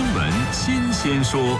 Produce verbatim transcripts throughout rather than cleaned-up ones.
新闻新鲜说。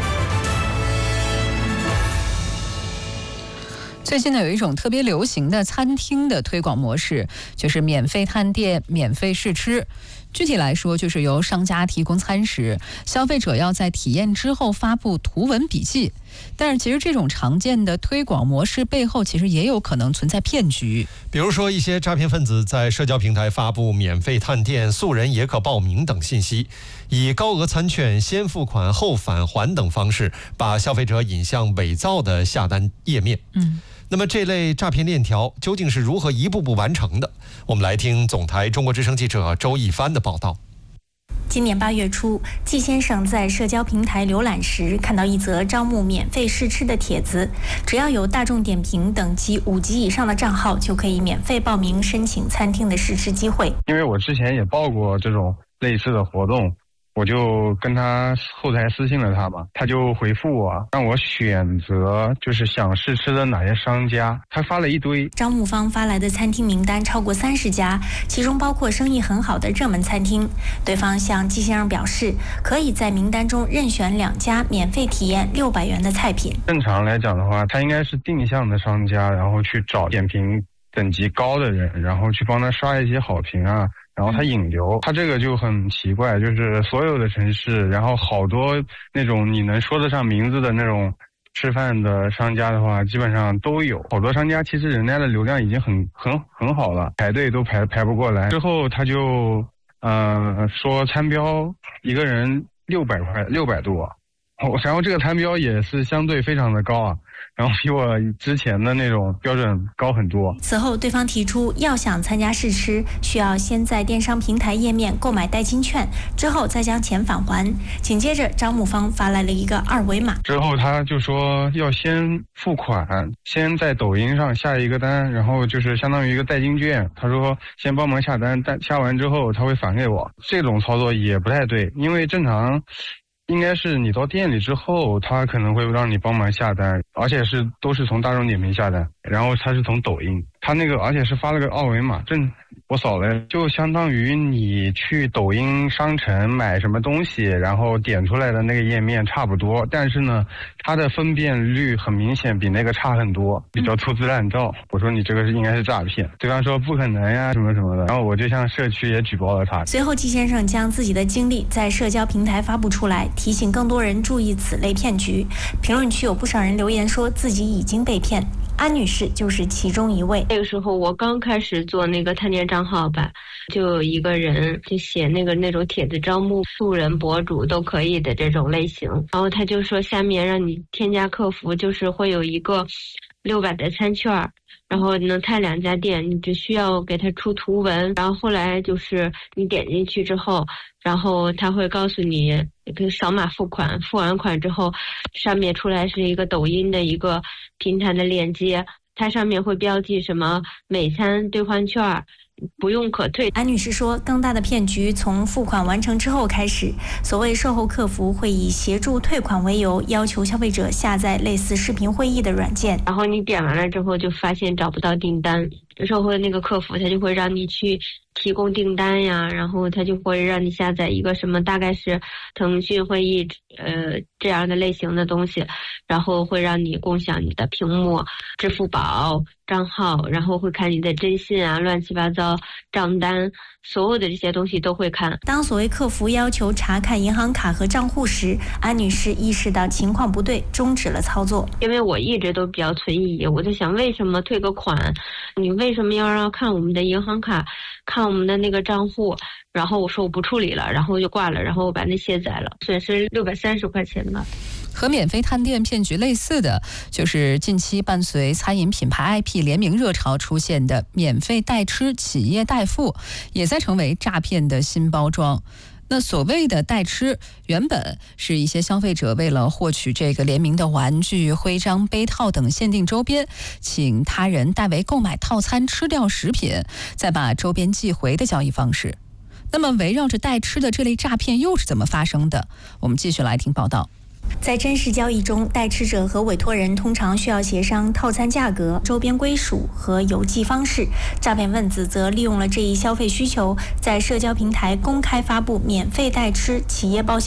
最近呢，有一种特别流行的餐厅的推广模式，就是免费探店、免费试吃。具体来说，就是由商家提供餐食，消费者要在体验之后发布图文笔记。但是其实这种常见的推广模式背后，其实也有可能存在骗局。 比如说，一些诈骗分子在社交平台发布免费探店、素人也可报名等信息，以高额餐券、先付款后返还等方式，把消费者引向伪造的下单页面。 嗯。 那么这类诈骗链条究竟是如何一步步完成的？我们来听总台中国之声记者周一帆的报道。 今年八月初，季先生在社交平台浏览时，看到一则招募免费试吃的帖子，只要有大众点评等级五级以上的账号，就可以免费报名申请餐厅的试吃机会。 因为我之前也报过这种类似的活动，我就跟他后台私信了他嘛，他就回复我，让我选择就是想试吃的哪些商家，他发了一堆。 招募方发来的餐厅名单超过三十家，其中包括生意很好的热门餐厅。对方向季先生表示，可以在名单中任选两家免费体验六百元的菜品。 正常来讲的话，他应该是定向的商家，然后去找点评等级高的人，然后去帮他刷一些好评啊，然后他引流。他这个就很奇怪，就是所有的城市，然后好多那种你能说得上名字的那种吃饭的商家的话，基本上都有。好多商家其实人家的流量已经很很很好了，排队都排排不过来。之后他就呃说餐标一个人六百块，六百多，然后这个餐标也是相对非常的高啊，然后比我之前的那种标准高很多。 此后，对方提出，要想参加试吃，需要先在电商平台页面购买代金券，之后再将钱返还。紧接着，招募方发来了一个二维码， 之后他就说要先付款，先在抖音上下一个单，然后就是相当于一个代金券。他说先帮忙下单，但下完之后他会返给我。这种操作也不太对，因为正常应该是你到店里之后，他可能会让你帮忙下单，而且是都是从大众点评下单，然后他是从抖音，他那个而且是发了个二维码，正我扫了，就相当于你去抖音商城买什么东西，然后点出来的那个页面差不多，但是呢，它的分辨率很明显比那个差很多，比较粗制滥造。我说你这个是应该是诈骗，对方说不可能呀什么什么的，然后我就向社区也举报了他。 随后季先生将自己的经历在社交平台发布出来，提醒更多人注意此类骗局。评论区有不少人留言说自己已经被骗，安女士就是其中一位。 那个时候我刚开始做那个探店账号吧，就有一个人就写那个那种帖子招募素人博主都可以的这种类型，然后他就说下面让你添加客服，就是会有一个六百的餐券，然后能探两家店，你只需要给他出图文，然后后来就是你点进去之后，然后他会告诉你可以扫码付款，付完款之后上面出来是一个抖音的一个平台的链接，它上面会标记什么美餐兑换券，不用可退。 安女士说，更大的骗局从付款完成之后开始，所谓售后客服会以协助退款为由，要求消费者下载类似视频会议的软件， 然后你点完了之后就发现找不到订单，售后那个客服他就会让你去提供订单呀，然后他就会让你下载一个什么大概是腾讯会议呃这样的类型的东西，然后会让你共享你的屏幕、支付宝账号，然后会看你的征信啊、乱七八糟账单，所有的这些东西都会看。 当所谓客服要求查看银行卡和账户时，安女士意识到情况不对，终止了操作。 因为我一直都比较存疑，我在想为什么退个款，你为什么要让看我们的银行卡，看我们的那个账户？然后我说我不处理了，然后就挂了，然后我把那卸载了，损失六百三十块钱吧。 和免费探店骗局类似的，就是近期伴随餐饮品牌 I P 联名热潮出现的免费代吃企业代付，也在成为诈骗的新包装。那所谓的代吃，原本是一些消费者为了获取这个联名的玩具、徽章、杯套等限定周边，请他人代为购买套餐吃掉食品，再把周边寄回的交易方式。那么围绕着代吃的这类诈骗又是怎么发生的？我们继续来听报道。 在真实交易中，代吃者和委托人通常需要协商套餐价格、周边归属和邮寄方式。诈骗分子则利用了这一消费需求，在社交平台公开发布免费代吃企业报销